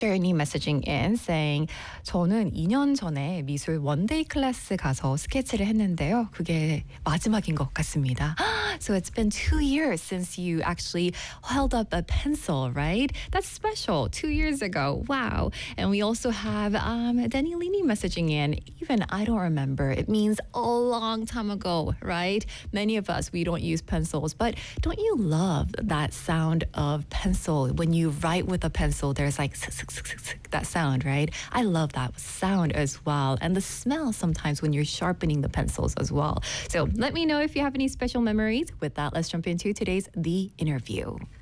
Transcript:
Journey messaging in saying 저는 2년 전에 미술 원데이 클래스 가서 스케치를 했는데요. 그게 마지막인 것 같습니다. So it's been 2 years since you actually held up a pencil, right? That's special. 2 years ago. Wow. And we also have Danny Lini messaging in. Even I don't remember. It means a long time ago, right? Many of us, we don't use pencils, but don't you love that sound of pencil? When you write with a pencil, there's like that sound, right? I love that sound as well. And the smell sometimes when you're sharpening the pencils as well. So let me know if you have any special memories. With that, let's jump into today's The Interview.